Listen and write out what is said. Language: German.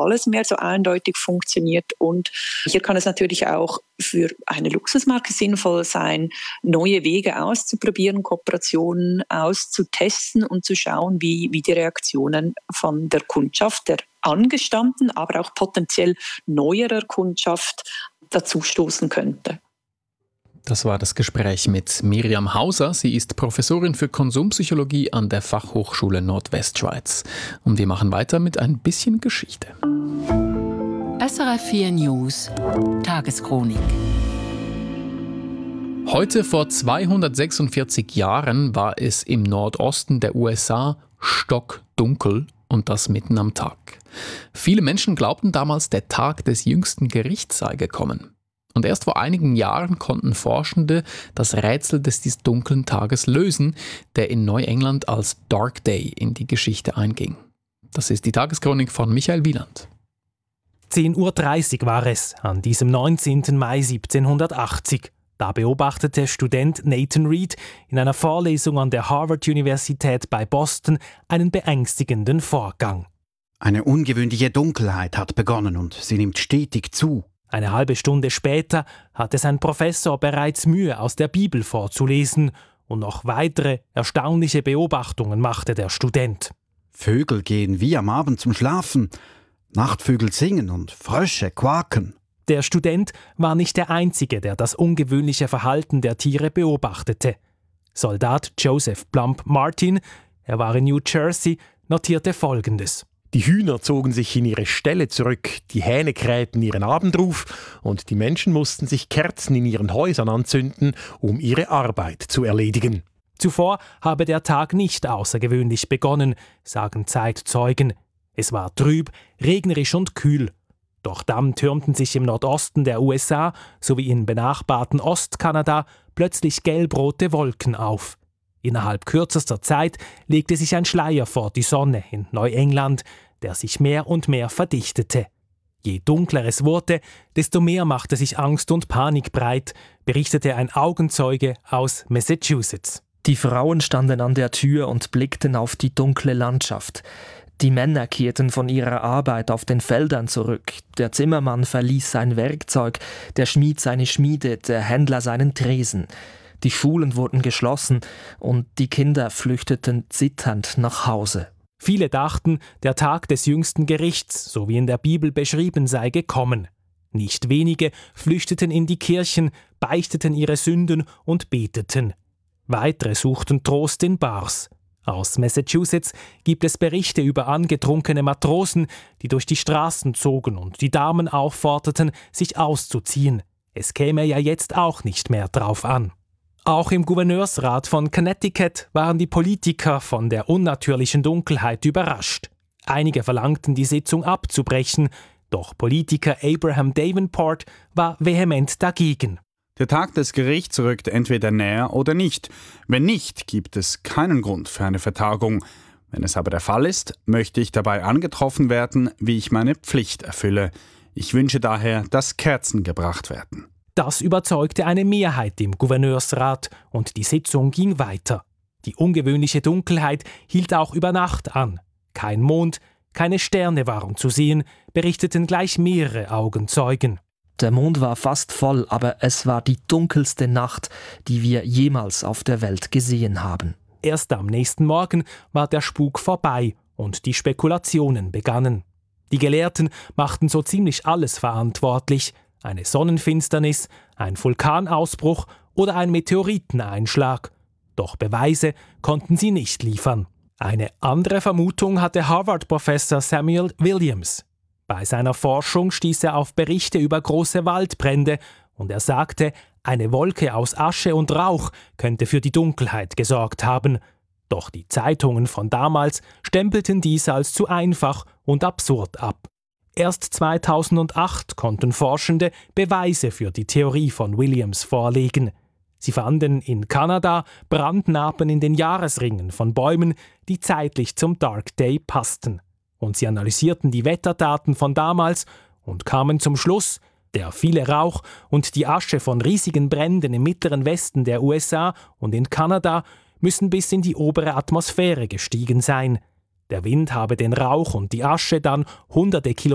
alles mehr so eindeutig funktioniert. Und hier kann es natürlich auch für eine Luxusmarke sinnvoll sein, neue Wege auszuprobieren, Kooperationen auszutesten und zu schauen, wie die Reaktionen von der Kundschaft, der angestammten, aber auch potenziell neuerer Kundschaft dazu stoßen könnte. Das war das Gespräch mit Miriam Hauser. Sie ist Professorin für Konsumpsychologie an der Fachhochschule Nordwestschweiz. Und wir machen weiter mit ein bisschen Geschichte. SRF 4 News Tageschronik. Heute vor 246 Jahren war es im Nordosten der USA stockdunkel und das mitten am Tag. Viele Menschen glaubten damals, der Tag des jüngsten Gerichts sei gekommen. Und erst vor einigen Jahren konnten Forschende das Rätsel des dunklen Tages lösen, der in Neuengland als Dark Day in die Geschichte einging. Das ist die Tageschronik von Michael Wieland. 10:30 Uhr war es, an diesem 19. Mai 1780. Da beobachtete Student Nathan Reed in einer Vorlesung an der Harvard-Universität bei Boston einen beängstigenden Vorgang. Eine ungewöhnliche Dunkelheit hat begonnen und sie nimmt stetig zu. Eine halbe Stunde später hatte sein Professor bereits Mühe, aus der Bibel vorzulesen, und noch weitere erstaunliche Beobachtungen machte der Student. Vögel gehen wie am Abend zum Schlafen, Nachtvögel singen und Frösche quaken. Der Student war nicht der Einzige, der das ungewöhnliche Verhalten der Tiere beobachtete. Soldat Joseph Plumb Martin, er war in New Jersey, notierte Folgendes. Die Hühner zogen sich in ihre Ställe zurück, die Hähne krähten ihren Abendruf und die Menschen mussten sich Kerzen in ihren Häusern anzünden, um ihre Arbeit zu erledigen. Zuvor habe der Tag nicht außergewöhnlich begonnen, sagen Zeitzeugen. Es war trüb, regnerisch und kühl. Doch dann türmten sich im Nordosten der USA sowie im benachbarten Ostkanada plötzlich gelbrote Wolken auf. Innerhalb kürzester Zeit legte sich ein Schleier vor die Sonne in Neuengland, der sich mehr und mehr verdichtete. Je dunkler es wurde, desto mehr machte sich Angst und Panik breit, berichtete ein Augenzeuge aus Massachusetts. Die Frauen standen an der Tür und blickten auf die dunkle Landschaft. Die Männer kehrten von ihrer Arbeit auf den Feldern zurück. Der Zimmermann verließ sein Werkzeug, der Schmied seine Schmiede, der Händler seinen Tresen. Die Schulen wurden geschlossen und die Kinder flüchteten zitternd nach Hause. Viele dachten, der Tag des jüngsten Gerichts, so wie in der Bibel beschrieben, sei gekommen. Nicht wenige flüchteten in die Kirchen, beichteten ihre Sünden und beteten. Weitere suchten Trost in Bars. Aus Massachusetts gibt es Berichte über angetrunkene Matrosen, die durch die Straßen zogen und die Damen aufforderten, sich auszuziehen. Es käme ja jetzt auch nicht mehr drauf an. Auch im Gouverneursrat von Connecticut waren die Politiker von der unnatürlichen Dunkelheit überrascht. Einige verlangten, die Sitzung abzubrechen, doch Politiker Abraham Davenport war vehement dagegen. Der Tag des Gerichts rückt entweder näher oder nicht. Wenn nicht, gibt es keinen Grund für eine Vertagung. Wenn es aber der Fall ist, möchte ich dabei angetroffen werden, wie ich meine Pflicht erfülle. Ich wünsche daher, dass Kerzen gebracht werden. Das überzeugte eine Mehrheit im Gouverneursrat und die Sitzung ging weiter. Die ungewöhnliche Dunkelheit hielt auch über Nacht an. Kein Mond, keine Sterne waren zu sehen, berichteten gleich mehrere Augenzeugen. Der Mond war fast voll, aber es war die dunkelste Nacht, die wir jemals auf der Welt gesehen haben. Erst am nächsten Morgen war der Spuk vorbei und die Spekulationen begannen. Die Gelehrten machten so ziemlich alles verantwortlich: eine Sonnenfinsternis, ein Vulkanausbruch oder ein Meteoriteneinschlag. Doch Beweise konnten sie nicht liefern. Eine andere Vermutung hatte Harvard-Professor Samuel Williams. Bei seiner Forschung stieß er auf Berichte über große Waldbrände und er sagte, eine Wolke aus Asche und Rauch könnte für die Dunkelheit gesorgt haben. Doch die Zeitungen von damals stempelten dies als zu einfach und absurd ab. Erst 2008 konnten Forschende Beweise für die Theorie von Williams vorlegen. Sie fanden in Kanada Brandnarben in den Jahresringen von Bäumen, die zeitlich zum Dark Day passten. Und sie analysierten die Wetterdaten von damals und kamen zum Schluss, der viele Rauch und die Asche von riesigen Bränden im mittleren Westen der USA und in Kanada müssen bis in die obere Atmosphäre gestiegen sein. Der Wind habe den Rauch und die Asche dann hunderte Kilometer